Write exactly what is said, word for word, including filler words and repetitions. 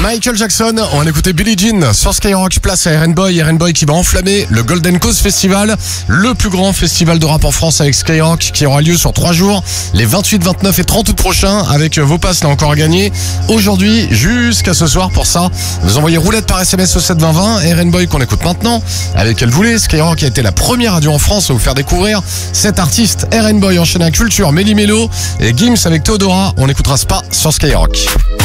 Michael Jackson, on va écouter Billie Jean sur Skyrock, place à Eren Boy. Eren Boy qui va enflammer le Golden Cause Festival, le plus grand festival de rap en France avec Skyrock, qui aura lieu sur trois jours, les vingt-huit, vingt-neuf et trente août prochains, avec vos passes là encore à gagner. Aujourd'hui, jusqu'à ce soir, pour ça, vous envoyez roulette par S M S au sept vingt vingt. Eren Boy qu'on écoute maintenant, avec Elle voulait. Skyrock a été la première radio en France à vous faire découvrir cet artiste. Eren Boy enchaîne à Culture, Méli Mélo et Gims avec Théodora. On écoutera Spa sur Skyrock.